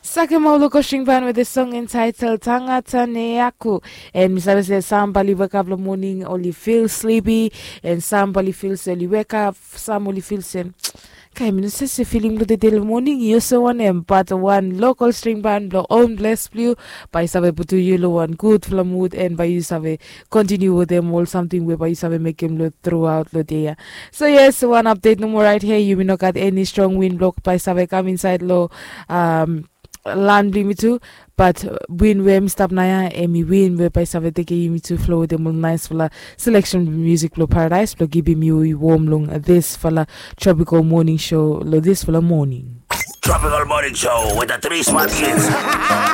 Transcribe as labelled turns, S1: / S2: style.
S1: Sake Mauloko string band with the song entitled Tangata Neaku. And Mr. says somebody wake up in the morning only feels sleepy, and somebody feels only wake up, some only feels okay, I say feeling the day morning, you so one but one local string band blow own bless blue by Save Putu Yellow one good for mood and by you Save continue with them all something where by you Save make him look throughout the day. So yes, one update no more right here. You will not get any strong wind block by Save come inside low land me too, but win where me stop naya emi win where by Save take me to flow them all nice for la selection music flow paradise flow give me warm long this for la tropical morning show lo this for la morning.
S2: Tropical Morning Show with the three smart kids.